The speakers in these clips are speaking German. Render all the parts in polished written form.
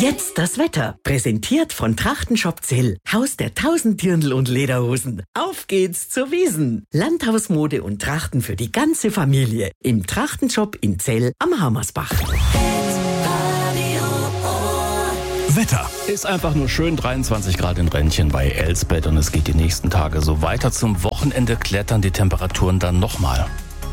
Jetzt das Wetter. Präsentiert von Trachtenshop Zell. Haus der 1000 Dirndl und Lederhosen. Auf geht's zur Wiesn. Landhausmode und Trachten für die ganze Familie. Im Trachtenshop in Zell am Hammersbach. Wetter. Ist einfach nur schön, 23 Grad in Rentchen bei Elsbeth und es geht die nächsten Tage so weiter. Zum Wochenende klettern die Temperaturen dann nochmal.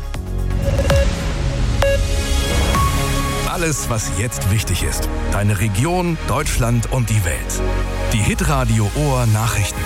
Alles, was jetzt wichtig ist. Deine Region, Deutschland und die Welt. Die Hitradio Ohr Nachrichten.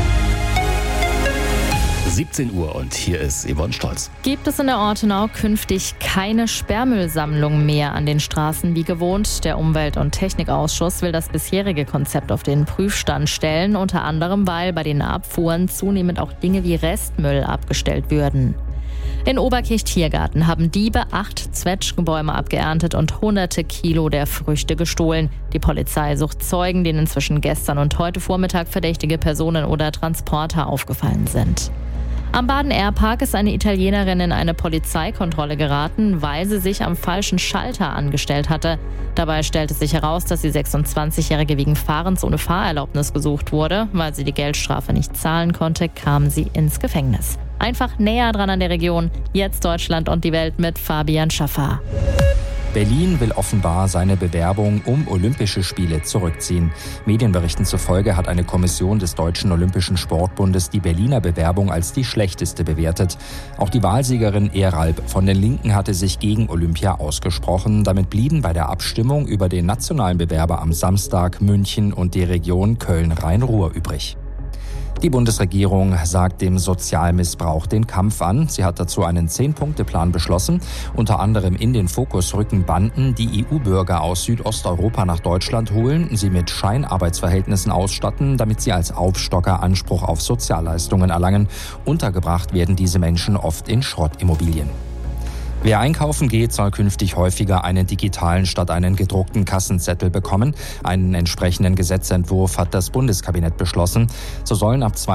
17 Uhr und hier ist Yvonne Stolz. Gibt es in der Ortenau künftig keine Sperrmüllsammlung mehr an den Straßen wie gewohnt? Der Umwelt- und Technikausschuss will das bisherige Konzept auf den Prüfstand stellen, unter anderem, weil bei den Abfuhren zunehmend auch Dinge wie Restmüll abgestellt würden. In Oberkirch-Tiergarten haben Diebe 8 Zwetschgenbäume abgeerntet und hunderte Kilo der Früchte gestohlen. Die Polizei sucht Zeugen, denen zwischen gestern und heute Vormittag verdächtige Personen oder Transporter aufgefallen sind. Am Baden-Air-Park ist eine Italienerin in eine Polizeikontrolle geraten, weil sie sich am falschen Schalter angestellt hatte. Dabei stellte sich heraus, dass die 26-Jährige wegen Fahrens ohne Fahrerlaubnis gesucht wurde. Weil sie die Geldstrafe nicht zahlen konnte, kam sie ins Gefängnis. Einfach näher dran an der Region. Jetzt Deutschland und die Welt mit Fabian Schaffer. Berlin will offenbar seine Bewerbung um Olympische Spiele zurückziehen. Medienberichten zufolge hat eine Kommission des Deutschen Olympischen Sportbundes die Berliner Bewerbung als die schlechteste bewertet. Auch die Wahlsiegerin Eralb von den Linken hatte sich gegen Olympia ausgesprochen. Damit blieben bei der Abstimmung über den nationalen Bewerber am Samstag München und die Region Köln-Rhein-Ruhr übrig. Die Bundesregierung sagt dem Sozialmissbrauch den Kampf an. Sie hat dazu einen 10-Punkte-Plan beschlossen. Unter anderem in den Fokus rücken Banden, die EU-Bürger aus Südosteuropa nach Deutschland holen, sie mit Scheinarbeitsverhältnissen ausstatten, damit sie als Aufstocker Anspruch auf Sozialleistungen erlangen. Untergebracht werden diese Menschen oft in Schrottimmobilien. Wer einkaufen geht, soll künftig häufiger einen digitalen statt einen gedruckten Kassenzettel bekommen. Einen entsprechenden Gesetzentwurf hat das Bundeskabinett beschlossen. So sollen ab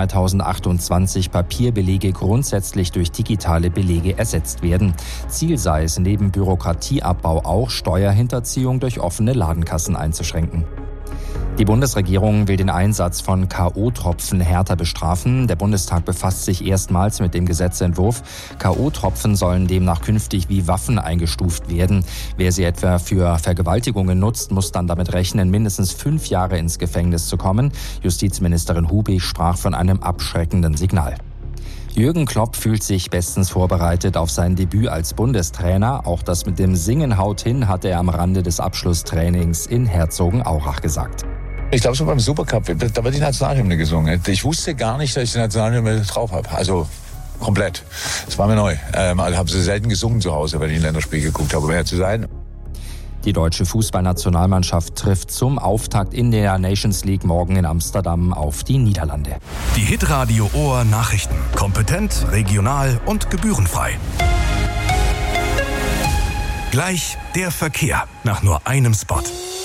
2028 Papierbelege grundsätzlich durch digitale Belege ersetzt werden. Ziel sei es, neben Bürokratieabbau auch Steuerhinterziehung durch offene Ladenkassen einzuschränken. Die Bundesregierung will den Einsatz von K.O.-Tropfen härter bestrafen. Der Bundestag befasst sich erstmals mit dem Gesetzentwurf. K.O.-Tropfen sollen demnach künftig wie Waffen eingestuft werden. Wer sie etwa für Vergewaltigungen nutzt, muss dann damit rechnen, mindestens 5 Jahre ins Gefängnis zu kommen. Justizministerin Hubig sprach von einem abschreckenden Signal. Jürgen Klopp fühlt sich bestens vorbereitet auf sein Debüt als Bundestrainer. Auch das mit dem Singen haut hin, hatte er am Rande des Abschlusstrainings in Herzogenaurach gesagt. Ich glaube, so beim Supercup, da wird die Nationalhymne gesungen. Ich wusste gar nicht, dass ich die Nationalhymne drauf habe. Also komplett. Das war mir neu. Also habe sie selten gesungen zu Hause, wenn ich ein Länderspiel geguckt habe, um ehrlich zu sein. Die deutsche Fußballnationalmannschaft trifft zum Auftakt in der Nations League morgen in Amsterdam auf die Niederlande. Die Hitradio Ohr Nachrichten. Kompetent, regional und gebührenfrei. Gleich der Verkehr nach nur einem Spot.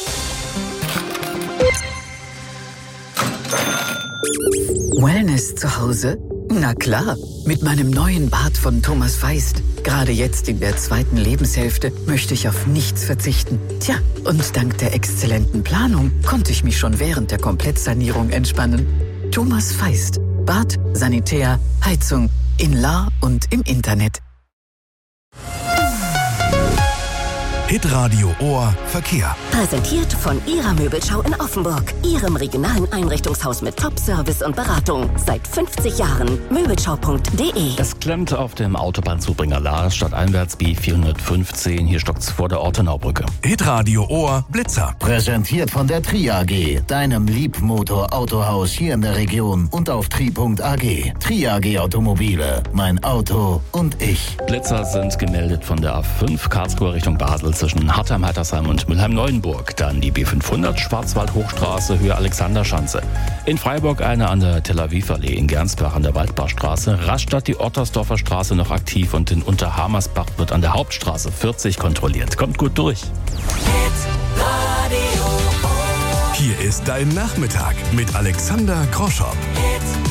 Wellness zu Hause? Na klar, mit meinem neuen Bad von Thomas Feist. Gerade jetzt in der 2. Lebenshälfte möchte ich auf nichts verzichten. Tja, und dank der exzellenten Planung konnte ich mich schon während der Komplettsanierung entspannen. Thomas Feist. Bad, Sanitär, Heizung, in La und im Internet. Hitradio Ohr Verkehr. Präsentiert von Ihrer Möbelschau in Offenburg. Ihrem regionalen Einrichtungshaus mit Top-Service und Beratung. Seit 50 Jahren. Möbelschau.de. Es klemmt auf dem Autobahnzubringer Lars stadteinwärts B415. Hier stockt's vor der Ortenaubrücke. Hitradio Ohr Blitzer. Präsentiert von der Tri AG, deinem Liebmotor-Autohaus hier in der Region und auf tri.ag. Tri AG Automobile, mein Auto und ich. Blitzer sind gemeldet von der A5 Karlsruhe Richtung Basel zwischen Hattheim, Hattersheim und Mülheim-Neuenburg. Dann die B500 Schwarzwald-Hochstraße, Höhe Alexanderschanze. In Freiburg eine an der Tel Aviv-Allee, in Gernsbach an der Waldbachstraße. Rastatt die Ottersdorfer Straße noch aktiv und in Unterhamersbach wird an der Hauptstraße 40 kontrolliert. Kommt gut durch. Hier ist dein Nachmittag mit Alexander Groschow.